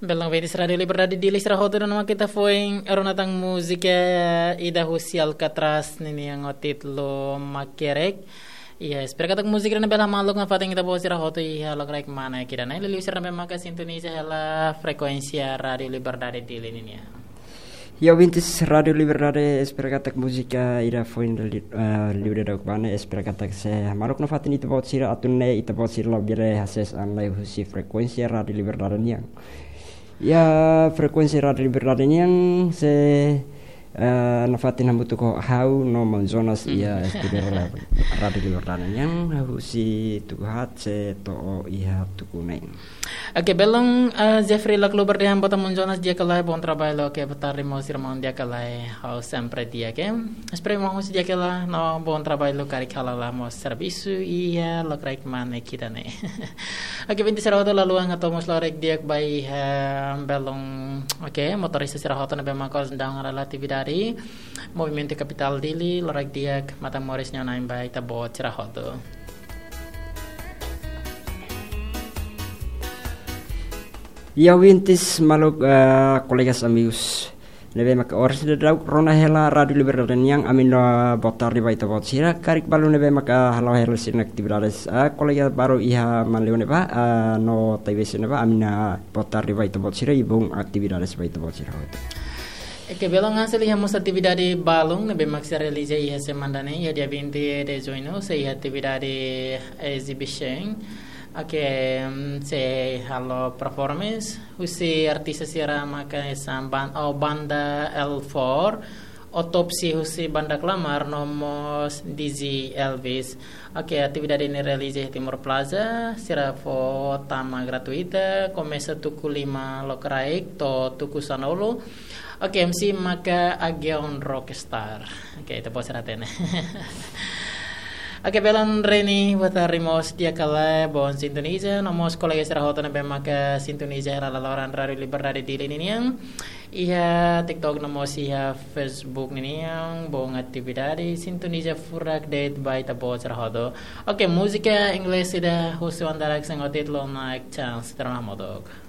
Belang Venis Radio Liberdade di Listra Hoto nama kita foi eronatang musika ida husi Alcatraz nini yang otit lo makerek. Iya, espera kata musik na bela maluk na fating kita bawa sira hoto iya lo krek mana kira na lili sira maka sintonia hela frekuensia Radio Liberdade di linia. Ya vintis Radio Liberdade espera kata musika ida foi libre dok bane espera kata se maluk na fating itu bawa sira atunne itu bawa sira lo bire hases anlai husi frekuensia Radio Liberdade niang. Ya frekuensi Radio Liberdade yang se nafatin hambutu ko hau no manzonas ia studio Radio Liberdade yang hau si tuhat se to iha tukuneng. Oke, belong Jeffrey la kluber de hambota manzonas dia kalai bon trabalho ke betari mo sirmon dia kalai hau sempre dia ke. Esperemos mo dia kala no bon trabalho kari kala la mo serviço ia lo kraik mane kita ne. Oke, 20 serahoto lalu ang atomos lorek dia by belong oke, motorista serahoto na bemako sedang relatividade movimento capital dili lorek dia mata morisnya naim by tabo serahoto. Ya vintis maluk colegas amigos nebe maka ores de dau rona hela Radio Liberdade yang amin botar di baita bot sira karik balu nebe maka halo hela sin aktividades kolega baru iha manleu neba no tvc neba amina botar di baita bot sira ibung aktividades baita bot sira. Oke, belong hasil hamos atividade balong nebe maxa realize iha semandane ya dia 20 de junho se iha atividade exhibition. Oke, se halo performance husi artista sira maka samban banda L4 otopsi husi banda klamar nomos Dizzy Elvis. Oke, atividade ini realize Timur Plaza sira fo tama gratuita começa tuku 5 lokraik to tuku sanolo. Oke, MC maka Ageon Rockstar. Oke, itu bos ratene. Oke, belan Reni watarimos dia kala bon sintonia nomos kolega serahoto na bemaka sintonia la loran Radio Liberdade di liniang iha TikTok nomos iha Facebook niniang bon aktividade sintonia furak date by tabo serahoto. Oke, musika Inggris ida husu andarak sangotit lo naik chance terang modok.